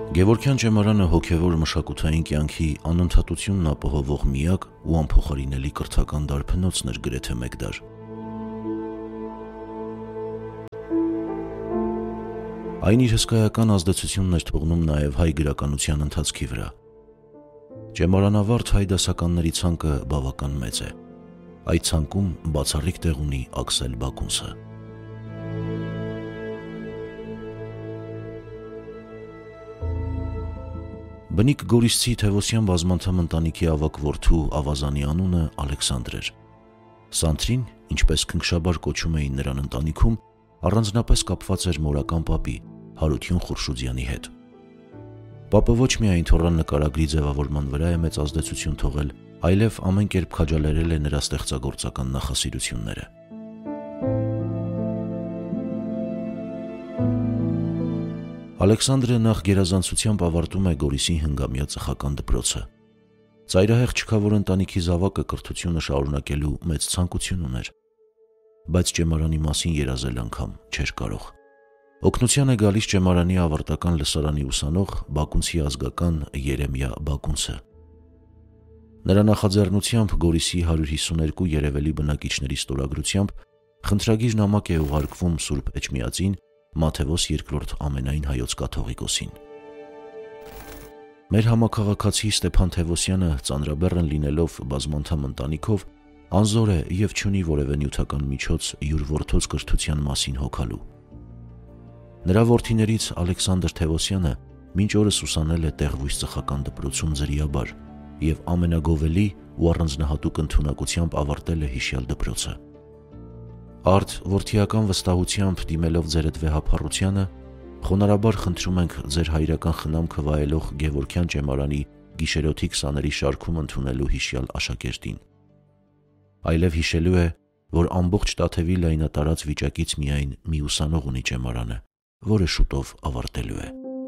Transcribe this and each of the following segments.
Գևորգյան ճեմարանը հոգևոր մշակութային կյանքի անընդհատությունն ապահովող միակ ու անփոխարինելի կրթական դարբնոցն էր գրեթե մեկ դար։ Այն իր հսկայական ազդեցությունն էր թողնում նաև հայ գրականության ընթացքի վրա։ Ճեմարանավարդ հայ դասականների ցանկը բավական մեծ է։ Այդ ցանկում բացառիկ տեղ ունի Աքսել Բակունցը։ Բնիկ Գորիսցի Թևոսյան բազմանդամ ընտանիքի ավագ որդու ավազանի անունը Ալեքսանդր էր։ Սանթրին, ինչպես քնքշաբար կոչում էին նրան ընտանիքում, առանձնապես կապված էր մորական պապի Հարություն Խուրշուդյանի հետ։ Պապը ոչ միայն թոռան նկարագրի ձևավորման վրա է մեծ ազդեցություն թողել, այլև ամեն կերպ քաջալերել է նրա ստեղծագործական նախասիրությունները։ Ալեքսանդրը նախ գերազանցությամբ ավարտում է Գորիսի հնգամյա ծխական դպրոցը։ Ծայրահեղ չքավոր ընտանիքի զավակը կրթությունը շարունակելու մեծ ցանկություն ուներ, բայց ճեմարանի մասին երազել անգամ չէր կարող։ Օգնության է գալիս ճեմարանի ավարտական լսարանի ուսանող Բակունցի ազգական Երեմիա Բակունցը։ Նրա նախաձեռնությամբ Գորիսի 152 երևելի բնակիչների ստորագրությամբ խնդրագիր նամակ է ուղարկվում Սուրբ Էջմիածին Մաթեոս II ամենայն հայոց կաթողիկոսին։ Մեր համաքաղաքացի Ստեփան Թևոսյանը ծանրաբեռն լինելով բազմանդամ ընտանիքով անզոր է և չունի որևէ նյութական միջոց յուր որդոց կրթության մասին հոգալու։ Նրա որդիներից Ալեքսանդր Թևոսյանը մինչ օրս ուսանել է տեղվույս ծխական դպրոցում ձրիաբար և ամենագովելի ու առանձնահատուկ ընդունակությամբ ավարտել է հիշյալ դպրոցը։ Արդ որդիական վստահությամբ դիմելով ձերդ վեհափառությանը, խոնարհաբար խնդրում ենք ձեր հայրական խնամքը վայելող Գևորգյան ճեմարանի գիշերօթի 20-երի շարքում ընդունելու հիշյալ աշակերտին։ Այլև հիշելու է, որ ամբողջ Տաթևի լայնատարած վիճակից միայն մի ուսանող ունի ճեմարանը, որը շուտով ավարտելու է։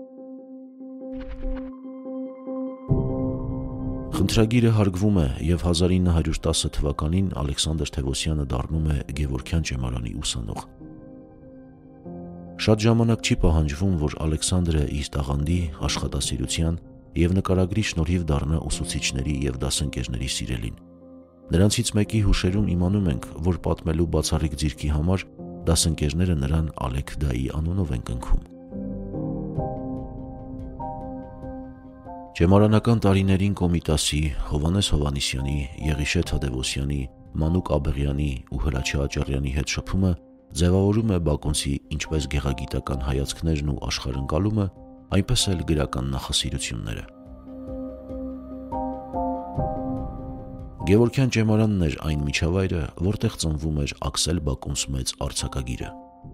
Խնդրագիրը հարգվում է և 1910 թվականին Ալեքսանդր Թևոսյանը դառնում է Գևորգյան ճեմարանի ուսանող։ Շատ ժամանակ չի պահանջվում, որ Ալեքսանդրը իր տաղանդի, աշխատասիրության և նկարագրի շնորհիվ դառնա ուսուցիչների և դասընկերների սիրելին։ Նրանցից մեկի հուշերում իմանում ենք, որ պատմելու բացառիկ ձիրքի համար դասընկերները նրան Ալեք դայի անունով են կնքում։ Ճեմարանական տարիներին Կոմիտասի, Հովհաննես Հովհաննիսյանի, Եղիշե Թադևոսյանի, Մանուկ Աբեղյանի ու Հրաչյա Աճառյանի հետ շփումը ձևավորում է Բակունցի ինչպես գեղագիտական հայացքներն ու աշխարհընկալումը, այնպես էլ գրական նախասիրությունները։ Գևորգյան ճեմարանն էր այն միջավայրը, որտեղ ծնվում էր Աքսել Բակունց մեծ արձակագիրը։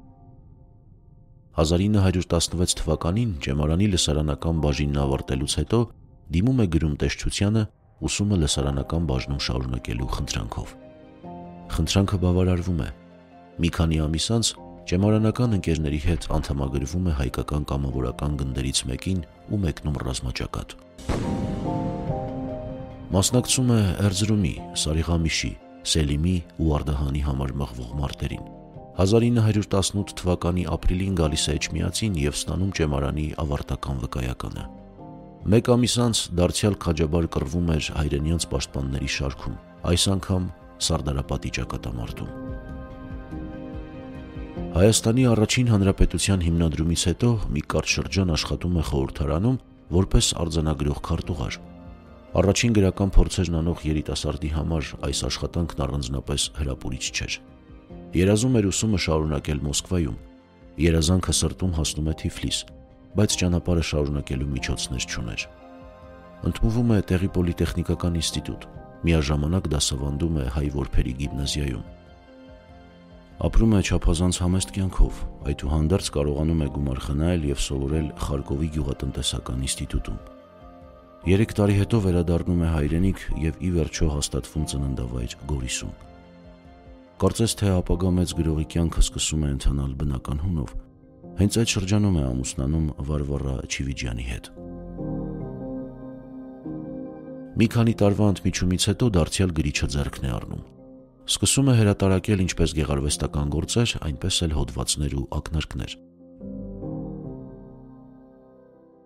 1916 թվականին ճեմարանի լսարանական բաժինն ավարտելուց հետո դիմում է գրում տեսչությանը ուսումը լսարանական բաժնում շարունակելու խնդրանքով։ Խնդրանքը բավարարվում է։ Մի քանի ամիս անց ճեմարանական ընկերների հետ անդամագրվում է հայկական կամավորական գնդերից մեկին ու մեկնում ռազմաճակատ։ Մասնակցում է Էրզրումի, Սարիղամիշի, Սելիմի ու Արդահանի համար մղվող մարտերին։ 1918 թվականի ապրիլին գալիս է Էջմիածին և ստանում ճեմարանի ավարտական վկայականը։ Մեկ ամիս անց դարձյալ քաջաբար կռվում էր հայրենյանց պաշտպանների շարքում, այս անգամ Սարդարապատի ճակատամարտում։ Հայաստանի առաջին հանրապետության հիմնադրումից հետո մի կարճ շրջան աշխատում է խորհրդարանում որպես արձանագրող քարտուղար։ Առաջին գրական փորձերն անող երիտասարդի համար այս աշխատանքն առանձնապես հրապուրիչ չէր։ Երազում էր ուսումը շարունակել Մոսկվայում, երազանքը սրտում հասնում է Թիֆլիս, բայց ճանապարհը շարունակելու միջոցներ չուներ։ Ընդունվում է տեղի պոլիտեխնիկական ինստիտուտ, միաժամանակ դասավանդում է հայ որբերի գիմնազիայում։ Ապրում է չափազանց համեստ կյանքով, այդուհանդերձ կարողանում է գումար խնայել և սովորել Խարկովի գյուղատնտեսական ինստիտուտում։ 3 տարի հետո վերադառնում է հայրենիք և ի վերջո հաստատվում ծննդավայր Գորիսում։ Կարծես թե ապագա մեծ գրողի կյանքը սկսում է ընթանալ բնական հունով, հենց այդ շրջանում է ամուսնանում Վարվարա Չիվիջյանի հետ։ Մի քանի տարվա ընդմիջումից հետո դարձյալ գրիչը ձեռքն է առնում։ Սկսում է հրատարակել ինչպես գեղարվեստական գործեր, այնպես էլ հոդվածներ ու ակնարկներ։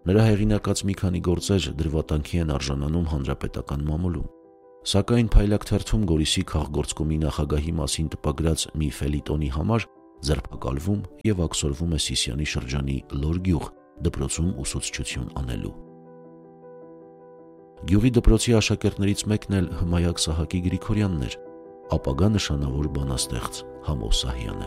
Նրա հեղինակած մի քանի գործեր դրվատանքի են արժանանում հանրապետական մամուլում, սակայն Փայլակ թերթում Գորիսի քաղգործկոմի նախագահի մասին տպագրած մի ֆելիտոնի համար ձերբակալվում եւ աքսորվում է Սիսիանի շրջանի Լոր գյուղ դպրոցում ուսուցչություն անելու։ Գյուղի դպրոցի աշակերտներից մեկն էլ Հմայակ Սահակի Գրիգորյանն էր, ապագա նշանավոր բանաստեղծ Համով Սահյանը։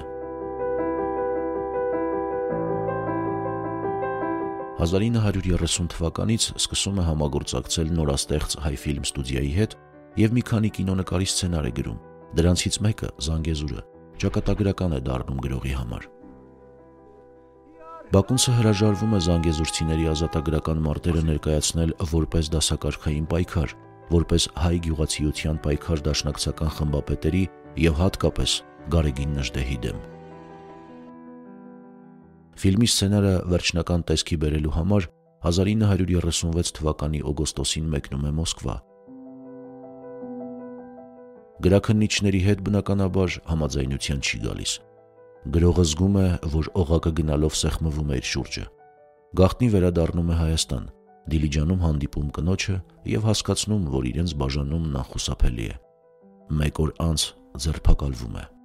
1930 թվականից սկսում է համագործակցել նորաստեղծ Հայֆիլմ ստուդիայի հետ եւ մի քանի կինոնկարի սցենար է գրում, դրանցից մեկը Զանգեզուրը ճակատագրական է դառնում գրողի համար։ Բակունցը հրաժարվում է զանգեզուրցիների ազատագրական մարտերը ներկայացնել որպես դասակարգային պայքար, որպես հայ գյուղացիության պայքար դաշնակցական խմբապետերի եւ հատկապես Գարեգին Նժդեհի դեմ։ Ֆիլմի սցենարը վերջնական տեսքի բերելու համար 1936 թվականի օգոստոսին մեկնում է Մոսկվա։ Գրաքննիչների հետ բնականաբար համաձայնության չի գալիս։ Գրողը զգում է, որ օղակը գնալով սեղմվում է իր շուրջը։ Գաղտնի վերադառնում է Հայաստան, Դիլիջանում հանդիպում կնոջը եւ հասկացնում, որ իրենց բաժանումն անխուսափելի է։ Մեկ օր անց ձերբակալվում է։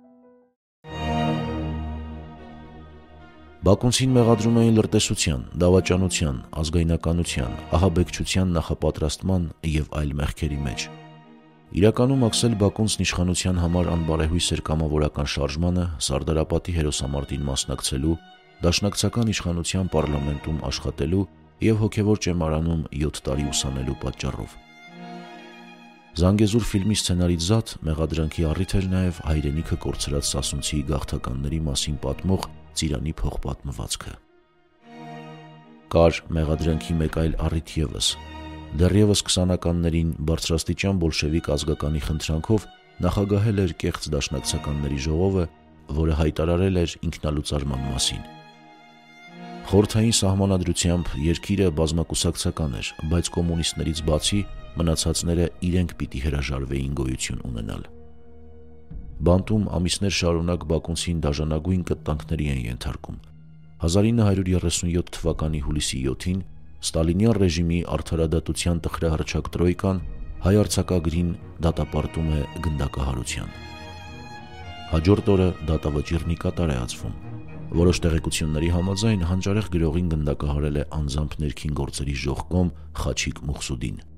Բակունցին մեղադրում էին լրտեսության, դավաճանության, ազգայնականության, ահաբեկչության նախապատրաստման եւ այլ մեղքերի մեջ։ Իրականում Աքսել Բակունցն իշխանության համար անբարեհույս էր կամավորական շարժմանը, Սարդարապատի հերոսամարտին մասնակցելու, դաշնակցական իշխանության պարլամենտում աշխատելու եւ հոգեվոր ճեմարանում 7 տարի ուսանելու պատճառով։ Զանգեզուր ֆիլմի սցենարից զատ մեղադրանքի առիթ էր նաեւ հայրենիքը կորցրած Սասունցիի գաղթականների մասին պատմող Ծիրանի փողպատմվածքը։ Կար մեղադրանքի մեկ այլ առիթ եւս։ Դեռևս 20-ականներին բարձրաստիճան բոլշևիկ ազգականի խնդրանքով նախագահել էր կեղծ դաշնակցականների ժողովը, որը հայտարարել էր ինքնալուծարման մասին։ Խորհրդային սահմանադրությամբ երկիրը բազմակուսակցական էր, բայց կոմունիստներից բացի մնացածները իրենք պիտի հրաժարվեին գոյություն ունենալ։ Բանտում ամիսներ շարունակ Բակունցին դաժանագույն կտանքների են ենթարկում։ 1937 թվականի հուլիսի 7-ին Ստալինյան ռեժիմի արդարադատության տխրահռչակ տրոյկան հայ արձակագրին դատապարտում է գնդակահարության։ Հաջորդ օրը դատավճիռն ի կատար է ածվում։ Որոշ տեղեկությունների համաձայն հանճարեղ գրողին գնդակահարել է անձամբ ներքին գործերի ժողկոմ Խաչիկ Մուխսուդին։